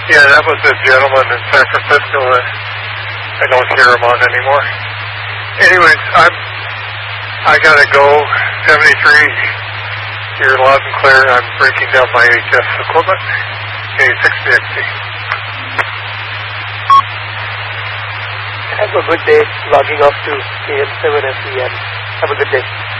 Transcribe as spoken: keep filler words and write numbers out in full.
Yeah, that was a gentleman in San Francisco that I don't hear him on anymore. Anyways, I'm, I gotta go. seventy-three, you're loud and clear. I'm breaking down my H S equipment. Okay, sixty X C. Have a good day, logging off to K M seven F E M. Have a good day.